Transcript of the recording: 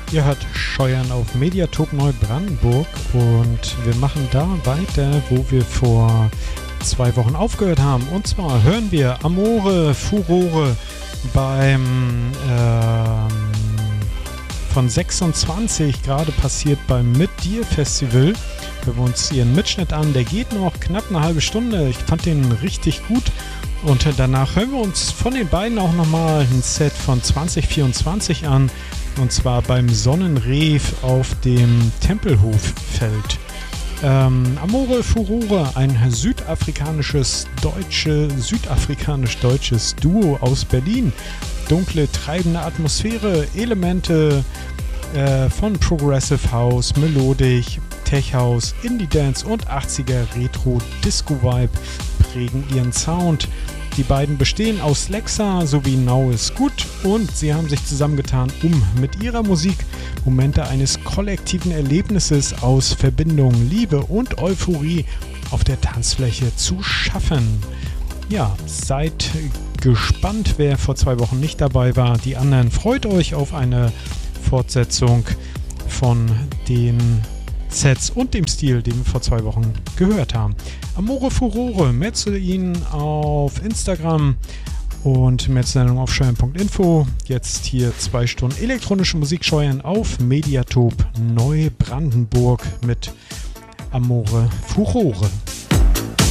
Ihr hört Scheuern auf Mediatop Neubrandenburg und wir machen da weiter, wo wir vor 2 Wochen aufgehört haben. Und zwar hören wir Amore Furore beim von 26 gerade passiert beim Mit Dir Festival. Hören wir uns ihren Mitschnitt an, der geht noch knapp eine halbe Stunde. Ich fand den richtig gut. Und danach hören wir uns von den beiden auch nochmal ein Set von 2024 an. Und zwar beim Sonnenreef auf dem Tempelhoffeld. Amore Furore, ein südafrikanisch-deutsches Duo aus Berlin. Dunkle, treibende Atmosphäre, Elemente von Progressive House, Melodic, Tech House, Indie Dance und 80er Retro Disco Vibe prägen ihren Sound. Die beiden bestehen aus Lexa sowie Now Is Good und sie haben sich zusammengetan, um mit ihrer Musik Momente eines kollektiven Erlebnisses aus Verbindung, Liebe und Euphorie auf der Tanzfläche zu schaffen. Ja, seid gespannt, wer vor 2 Wochen nicht dabei war. Die anderen, freut euch auf eine Fortsetzung von den Sets und dem Stil, den wir vor 2 Wochen gehört haben. Amore Furore, mehr zu ihnen auf Instagram und mehr zu Sendung auf scheuern.info. Jetzt hier 2 Stunden elektronische Musik scheuern auf Mediatop Neubrandenburg mit Amore Furore.